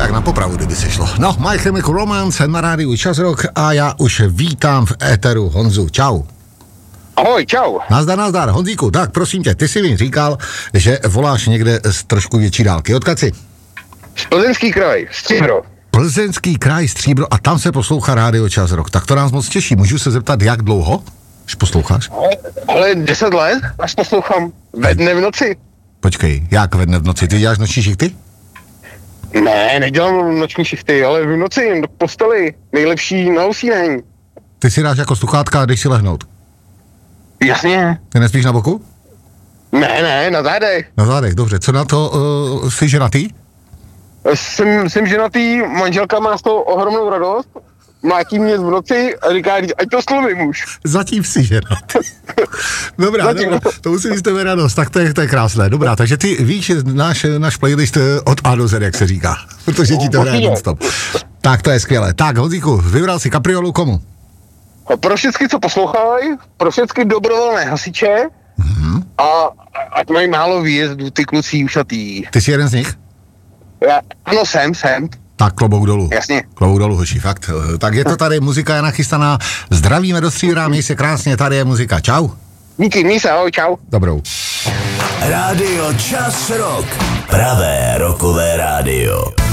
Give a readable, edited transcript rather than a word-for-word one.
tak na popravu, kdyby se šlo. No, My Chemical Romance na rádiu Čas Rock a já už vítám v éteru Honzu. Čau. Ahoj, čau. Nazdar. Honzíku, tak prosím tě, ty jsi mi říkal, že voláš někde z trošku větší dálky. Odkud jsi? Plzeňský kraj, Stříbro. Plzeňský kraj, Stříbro, a tam se poslouchá rádio Čas Rock. Tak to nás moc těší. Můžu se zeptat, jak dlouho? Už posloucháš? Ale 10 let, až poslouchám ve dne v noci. Počkej, jak ve dne v noci? Ty děláš noční šichty? Ne, nedělám noční šichty, ale v noci do posteli. Nejlepší na usínání. Ty si dáš jako sluchátka a jdeš si lehnout. Jasně. Ty nespíš na boku? Ne, na zádech. Na zádech, dobře. Co na to, jsi ženatý? Jsem ženatý, manželka má z toho ohromnou radost. Mlátí mě v noci a říká, ať to slovím už. Zatím si ženatý. Dobrá, to musí být tebe radost, tak to je krásné. Dobrá, takže ty víš náš playlist od A do Z, jak se říká, protože ti to hraje non-stop. Tak to je skvělé. Tak, Honzíku, vybral si kapriolu komu? Pro všechny, co poslouchají, pro všechny dobrovolné hasiče a ať mají málo výjezdů, ty kluci ušatý. Ty jsi jeden z nich? Ano, jsem. Tak klobouk dolů. Jasně. Klobouk dolů, hoši, fakt. Tak je to tady, muzika je nachystaná. Zdravíme do Stříbra, měj se krásně, tady je muzika. Čau. Díky, měj se, ahoj, čau. Dobrou. Rádio Čas Rock. Pravé rockové rádio.